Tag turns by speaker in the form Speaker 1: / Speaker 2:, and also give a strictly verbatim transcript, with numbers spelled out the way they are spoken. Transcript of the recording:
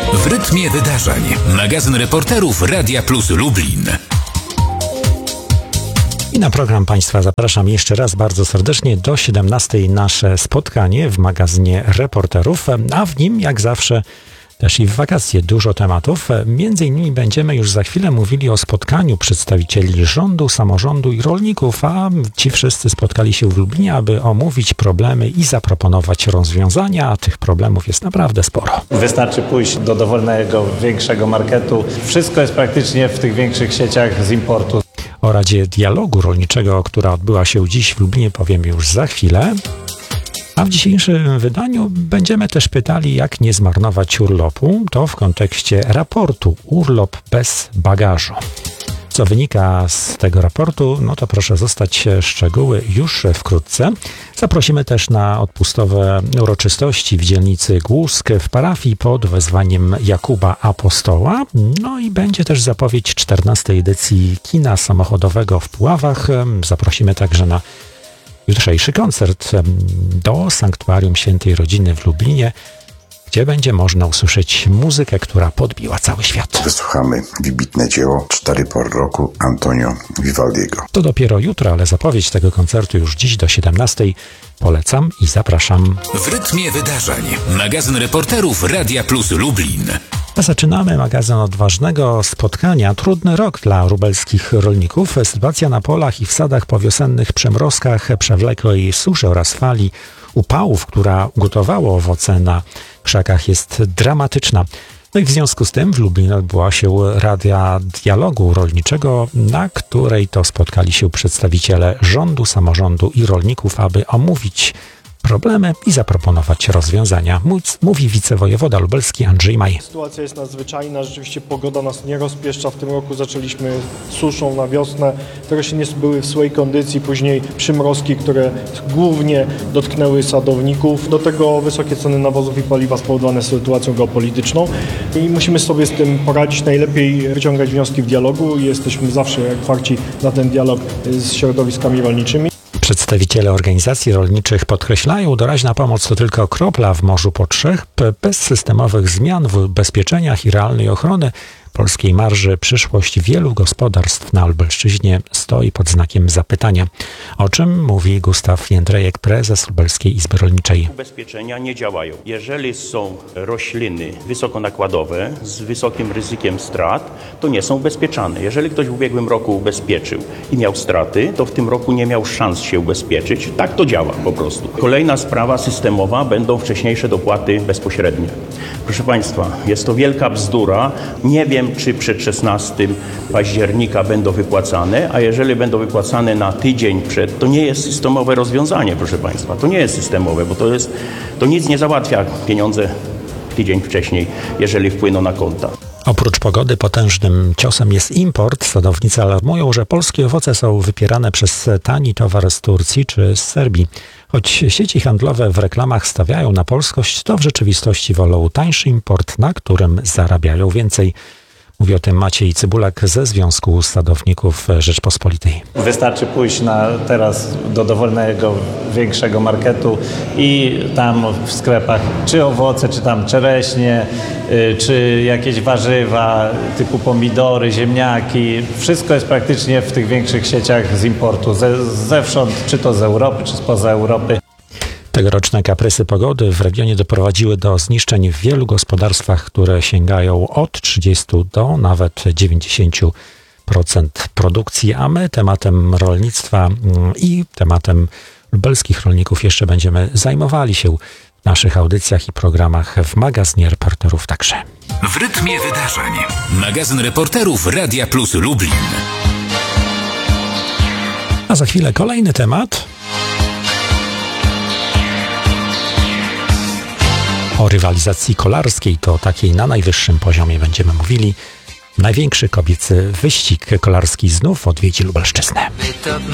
Speaker 1: W rytmie wydarzeń. Magazyn reporterów Radia Plus Lublin.
Speaker 2: I na program Państwa zapraszam jeszcze raz bardzo serdecznie. Do siedemnastej nasze spotkanie w magazynie reporterów, a w nim jak zawsze też i w wakacje dużo tematów. Między innymi będziemy już za chwilę mówili o spotkaniu przedstawicieli rządu, samorządu i rolników, a ci wszyscy spotkali się w Lublinie, aby omówić problemy i zaproponować rozwiązania, a tych problemów jest naprawdę sporo.
Speaker 3: Wystarczy pójść do dowolnego, większego marketu. Wszystko jest praktycznie w tych większych sieciach z importu.
Speaker 2: O Radzie Dialogu Rolniczego, która odbyła się dziś w Lublinie, powiem już za chwilę. A w dzisiejszym wydaniu będziemy też pytali, jak nie zmarnować urlopu. To w kontekście raportu Urlop bez bagażu. Co wynika z tego raportu, no to proszę zostać szczegóły już wkrótce. Zaprosimy też na odpustowe uroczystości w dzielnicy Głusk w parafii pod wezwaniem Jakuba Apostoła. No i będzie też zapowiedź czternastej edycji kina samochodowego w Puławach. Zaprosimy także na jutrzejszy koncert do Sanktuarium Świętej Rodziny w Lublinie, gdzie będzie można usłyszeć muzykę, która podbiła cały świat.
Speaker 4: Wysłuchamy wybitne dzieło Cztery pory roku Antonio Vivaldiego.
Speaker 2: To dopiero jutro, ale zapowiedź tego koncertu już dziś do siedemnastej. Polecam i zapraszam.
Speaker 1: W rytmie wydarzeń. Magazyn reporterów Radia Plus Lublin.
Speaker 2: A zaczynamy magazyn od ważnego spotkania. Trudny rok dla lubelskich rolników. Sytuacja na polach i w sadach po wiosennych przemrozkach, przewlekłej suszy oraz fali upałów, która ugotowała owoce na krzakach, jest dramatyczna. No i w związku z tym w Lublinie odbyła się Rada Dialogu Rolniczego, na której to spotkali się przedstawiciele rządu, samorządu i rolników, aby omówić problemy i zaproponować rozwiązania. Mówi wicewojewoda lubelski Andrzej Maj.
Speaker 5: Sytuacja jest nadzwyczajna, rzeczywiście pogoda nas nie rozpieszcza. W tym roku zaczęliśmy suszą na wiosnę. Te rośliny były w swojej kondycji, później przymrozki, które głównie dotknęły sadowników. Do tego wysokie ceny nawozów i paliwa spowodowane sytuacją geopolityczną. I musimy sobie z tym poradzić, najlepiej wyciągać wnioski w dialogu i jesteśmy zawsze otwarci na ten dialog z środowiskami rolniczymi.
Speaker 2: Przedstawiciele organizacji rolniczych podkreślają, doraźna pomoc to tylko kropla w morzu potrzeb. Bez systemowych zmian w ubezpieczeniach i realnej ochrony polskiej marży przyszłość wielu gospodarstw na Lubelszczyźnie stoi pod znakiem zapytania. O czym mówi Gustaw Jędrejek, prezes Lubelskiej Izby Rolniczej.
Speaker 6: Ubezpieczenia nie działają. Jeżeli są rośliny wysokonakładowe z wysokim ryzykiem strat, to nie są ubezpieczane. Jeżeli ktoś w ubiegłym roku ubezpieczył i miał straty, to w tym roku nie miał szans się ubezpieczyć. Tak to działa po prostu. Kolejna sprawa systemowa będą wcześniejsze dopłaty bezpośrednie. Proszę Państwa, jest to wielka bzdura. Nie wiem, czy przed szesnastego października będą wypłacane, a jeżeli będą wypłacane na tydzień przed, to nie jest systemowe rozwiązanie, proszę Państwa. To nie jest systemowe, bo to jest, to nic nie załatwia pieniądze tydzień wcześniej, jeżeli wpłyną na konta.
Speaker 2: Oprócz pogody potężnym ciosem jest import. Sadownicy alarmują, że polskie owoce są wypierane przez tani towar z Turcji czy z Serbii. Choć sieci handlowe w reklamach stawiają na polskość, to w rzeczywistości wolą tańszy import, na którym zarabiają więcej. Mówi o tym Maciej Cybulak ze Związku Sadowników Rzeczpospolitej.
Speaker 3: Wystarczy pójść na teraz do dowolnego, większego marketu i tam w sklepach czy owoce, czy tam czereśnie, czy jakieś warzywa typu pomidory, ziemniaki. Wszystko jest praktycznie w tych większych sieciach z importu, ze, zewsząd, czy to z Europy, czy spoza Europy.
Speaker 2: Tegoroczne kaprysy pogody w regionie doprowadziły do zniszczeń w wielu gospodarstwach, które sięgają od trzydziestu do nawet dziewięćdziesięciu procent produkcji, a my tematem rolnictwa i tematem lubelskich rolników jeszcze będziemy zajmowali się w naszych audycjach i programach w magazynie reporterów także.
Speaker 1: W rytmie wydarzeń. Magazyn reporterów Radia Plus Lublin.
Speaker 2: A za chwilę kolejny temat. O rywalizacji kolarskiej, to takiej na najwyższym poziomie będziemy mówili. Największy kobiecy wyścig kolarski znów odwiedzi Lubelszczyznę.